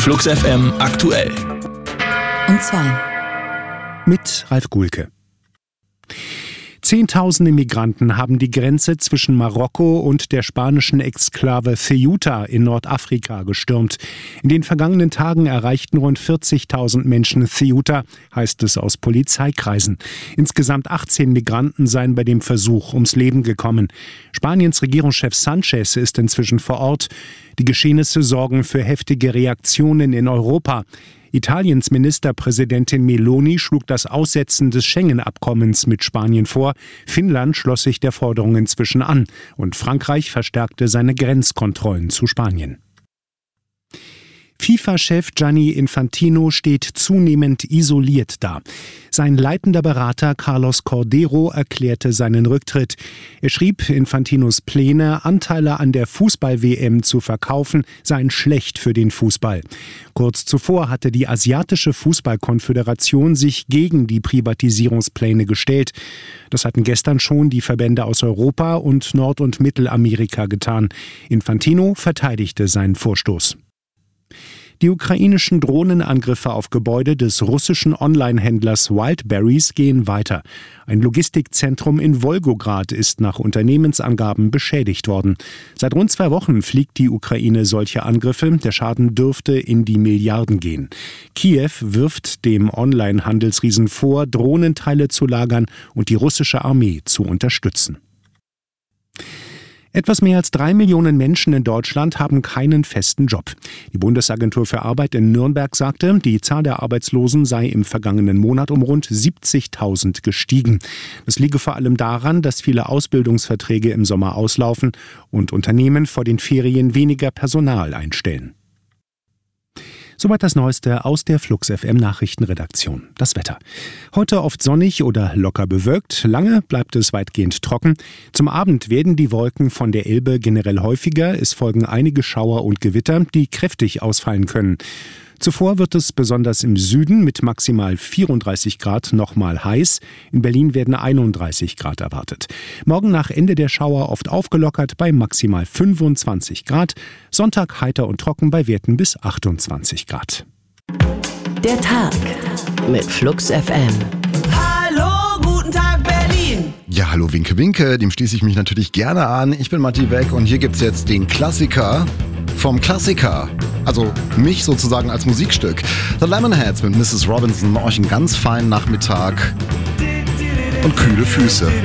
Flux FM aktuell. Um 2. Mit Ralf Guhlke. Zehntausende Migranten haben die Grenze zwischen Marokko und der spanischen Exklave Ceuta in Nordafrika gestürmt. In den vergangenen Tagen erreichten rund 40.000 Menschen Ceuta, heißt es aus Polizeikreisen. Insgesamt 18 Migranten seien bei dem Versuch ums Leben gekommen. Spaniens Regierungschef Sánchez ist inzwischen vor Ort. Die Geschehnisse sorgen für heftige Reaktionen in Europa. Italiens Ministerpräsidentin Meloni schlug das Aussetzen des Schengen-Abkommens mit Spanien vor. Finnland schloss sich der Forderung inzwischen an. Und Frankreich verstärkte seine Grenzkontrollen zu Spanien. FIFA-Chef Gianni Infantino steht zunehmend isoliert da. Sein leitender Berater Carlos Cordeiro erklärte seinen Rücktritt. Er schrieb, Infantinos Pläne, Anteile an der Fußball-WM zu verkaufen, seien schlecht für den Fußball. Kurz zuvor hatte die Asiatische Fußballkonföderation sich gegen die Privatisierungspläne gestellt. Das hatten gestern schon die Verbände aus Europa und Nord- und Mittelamerika getan. Infantino verteidigte seinen Vorstoß. Die ukrainischen Drohnenangriffe auf Gebäude des russischen Online-Händlers Wildberries gehen weiter. Ein Logistikzentrum in Wolgograd ist nach Unternehmensangaben beschädigt worden. Seit rund 2 Wochen fliegt die Ukraine solche Angriffe. Der Schaden dürfte in die Milliarden gehen. Kiew wirft dem Online-Handelsriesen vor, Drohnenteile zu lagern und die russische Armee zu unterstützen. Etwas mehr als 3 Millionen Menschen in Deutschland haben keinen festen Job. Die Bundesagentur für Arbeit in Nürnberg sagte, die Zahl der Arbeitslosen sei im vergangenen Monat um rund 70.000 gestiegen. Das liege vor allem daran, dass viele Ausbildungsverträge im Sommer auslaufen und Unternehmen vor den Ferien weniger Personal einstellen. Soweit das Neueste aus der Flux FM Nachrichtenredaktion. Das Wetter. Heute oft sonnig oder locker bewölkt. Lange bleibt es weitgehend trocken. Zum Abend werden die Wolken von der Elbe generell häufiger. Es folgen einige Schauer und Gewitter, die kräftig ausfallen können. Zuvor wird es besonders im Süden mit maximal 34 Grad nochmal heiß. In Berlin werden 31 Grad erwartet. Morgen nach Ende der Schauer oft aufgelockert bei maximal 25 Grad. Sonntag heiter und trocken bei Werten bis 28 Grad. Der Tag mit Flux FM. Hallo, guten Tag Berlin. Ja, hallo Winke Winke, dem schließe ich mich natürlich gerne an. Ich bin Matti Beck und hier gibt's jetzt den Klassiker vom Klassiker. Also mich sozusagen als Musikstück. The Lemonheads mit Mrs. Robinson, euch einen ganz feinen Nachmittag und kühle Füße.